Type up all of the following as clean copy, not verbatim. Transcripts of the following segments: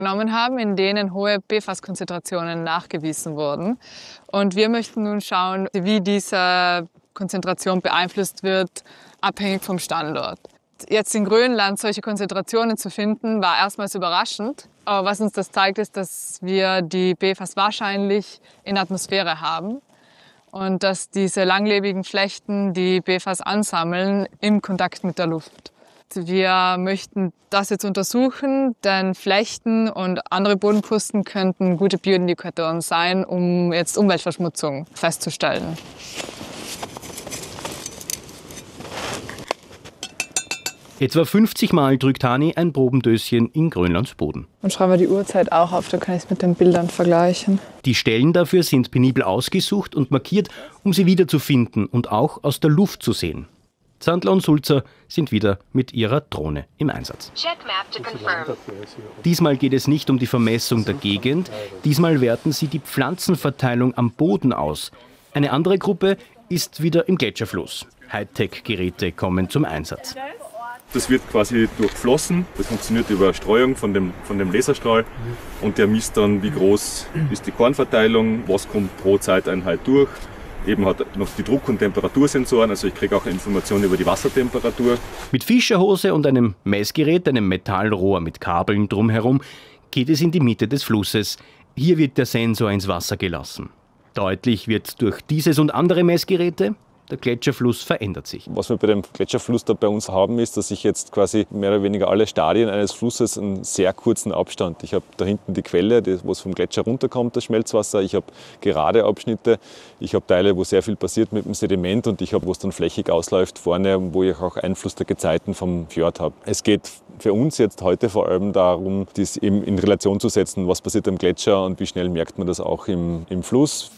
genommen haben, in denen hohe PFAS-Konzentrationen nachgewiesen wurden. Und wir möchten nun schauen, wie diese Konzentration beeinflusst wird, abhängig vom Standort. Jetzt in Grönland solche Konzentrationen zu finden, war erstmals überraschend. Aber was uns das zeigt, ist, dass wir die PFAS wahrscheinlich in der Atmosphäre haben und dass diese langlebigen Flechten die PFAS ansammeln im Kontakt mit der Luft. Wir möchten das jetzt untersuchen, denn Flechten und andere Bodenkrusten könnten gute Bioindikatoren sein, um jetzt Umweltverschmutzung festzustellen. Etwa 50 Mal drückt Hani ein Probendöschen in Grönlands Boden. Und schreiben wir die Uhrzeit auch auf, da kann ich es mit den Bildern vergleichen. Die Stellen dafür sind penibel ausgesucht und markiert, um sie wiederzufinden und auch aus der Luft zu sehen. Zandler und Sulzer sind wieder mit ihrer Drohne im Einsatz. Diesmal geht es nicht um die Vermessung der Gegend, diesmal werten sie die Pflanzenverteilung am Boden aus. Eine andere Gruppe ist wieder im Gletscherfluss. Hightech-Geräte kommen zum Einsatz. Das wird quasi durchflossen, das funktioniert über Streuung von dem Laserstrahl und der misst dann, wie groß ist die Kornverteilung, was kommt pro Zeiteinheit durch. Eben hat noch die Druck- und Temperatursensoren, also ich kriege auch Informationen über die Wassertemperatur. Mit Fischerhose und einem Messgerät, einem Metallrohr mit Kabeln drumherum, geht es in die Mitte des Flusses. Hier wird der Sensor ins Wasser gelassen. Deutlich wird durch dieses und andere Messgeräte: der Gletscherfluss verändert sich. Was wir bei dem Gletscherfluss da bei uns haben, ist, dass ich jetzt quasi mehr oder weniger alle Stadien eines Flusses einen sehr kurzen Abstand. Ich habe da hinten die Quelle, wo es vom Gletscher runterkommt, das Schmelzwasser. Ich habe gerade Abschnitte. Ich habe Teile, wo sehr viel passiert mit dem Sediment und ich habe, wo es dann flächig ausläuft vorne, wo ich auch Einfluss der Gezeiten vom Fjord habe. Es geht für uns jetzt heute vor allem darum, das eben in Relation zu setzen, was passiert am Gletscher und wie schnell merkt man das auch im Fluss.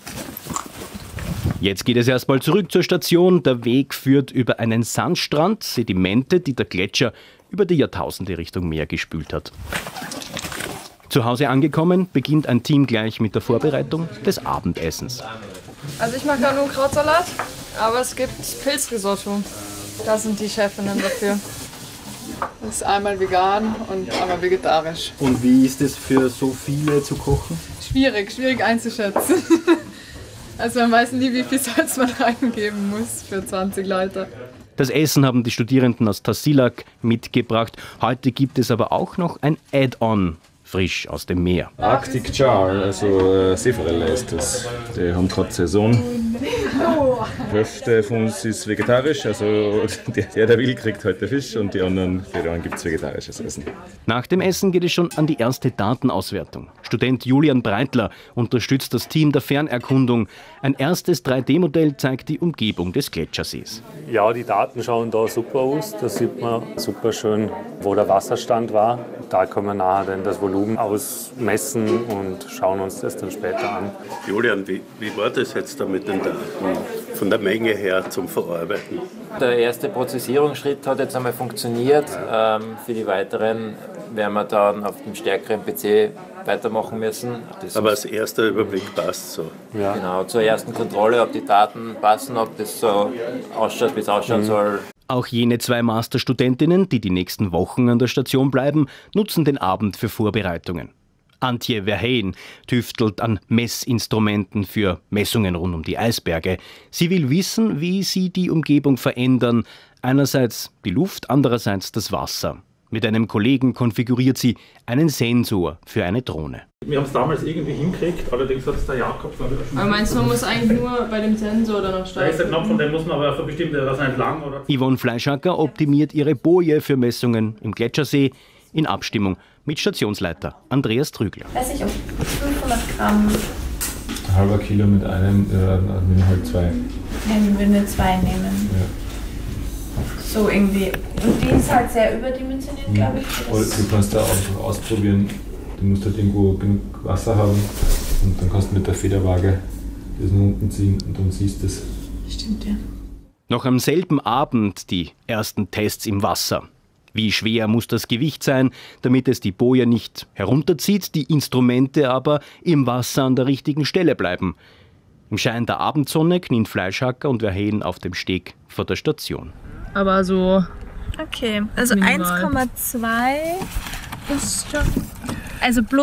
Jetzt geht es erstmal zurück zur Station. Der Weg führt über einen Sandstrand, Sedimente, die der Gletscher über die Jahrtausende Richtung Meer gespült hat. Zu Hause angekommen, beginnt ein Team gleich mit der Vorbereitung des Abendessens. Also ich mache da nur Krautsalat, aber es gibt Pilzrisotto. Da sind die Chefinnen dafür. Das ist einmal vegan und einmal vegetarisch. Und wie ist es für so viele zu kochen? Schwierig einzuschätzen. Also man weiß nie, wie viel Salz man reingeben muss für 20 Leute. Das Essen haben die Studierenden aus Tasiilaq mitgebracht. Heute gibt es aber auch noch ein Add-on, frisch aus dem Meer. Arctic Char, also Seeforelle ist das. Die haben gerade Saison. Die Hälfte von uns ist vegetarisch, also der will, kriegt heute Fisch und die anderen gibt es vegetarisches Essen. Nach dem Essen geht es schon an die erste Datenauswertung. Student Julian Breitler unterstützt das Team der Fernerkundung. Ein erstes 3D-Modell zeigt die Umgebung des Gletschersees. Ja, die Daten schauen da super aus. Da sieht man super schön, wo der Wasserstand war. Da können wir nachher dann das Volumen ausmessen und schauen uns das dann später an. Julian, wie war das jetzt da mit den Daten von der Menge her zum Verarbeiten? Der erste Prozessierungsschritt hat jetzt einmal funktioniert. Für die weiteren werden wir dann auf dem stärkeren PC weitermachen müssen. Aber als erster Überblick passt so. Ja. Genau, zur ersten Kontrolle, ob die Daten passen, ob das so ausschaut, wie es ausschauen soll. Auch jene 2 Masterstudentinnen, die nächsten Wochen an der Station bleiben, nutzen den Abend für Vorbereitungen. Antje Verheyen tüftelt an Messinstrumenten für Messungen rund um die Eisberge. Sie will wissen, wie sie die Umgebung verändern. Einerseits die Luft, andererseits das Wasser. Mit einem Kollegen konfiguriert sie einen Sensor für eine Drohne. Wir haben es damals irgendwie hingekriegt, allerdings hat es der Jakob dann wieder schon. Aber meinst du, man muss eigentlich nur bei dem Sensor oder noch starten? Da ist der Knopf, von dem muss man aber für bestimmte was entlang, oder? Yvonne Fleischacker optimiert ihre Boje für Messungen im Gletschersee in Abstimmung mit Stationsleiter Andreas Trügler. Weiß ich, um 500 Gramm. Ein halber Kilo mit einem, mit halt 2. Wenn wir nur 2 nehmen. Ja. So irgendwie. Und die ist halt sehr überdimensioniert, glaube ich. Du kannst da auch ausprobieren. Du musst halt irgendwo genug Wasser haben und dann kannst du mit der Federwaage das nach unten ziehen und dann siehst du es. Stimmt, ja. Noch am selben Abend die ersten Tests im Wasser. Wie schwer muss das Gewicht sein, damit es die Boje nicht herunterzieht, die Instrumente aber im Wasser an der richtigen Stelle bleiben. Im Schein der Abendsonne knien Fleischhacker und Verheyen auf dem Steg vor der Station. Aber so. Okay, also 1,2 ist schon. Also bloß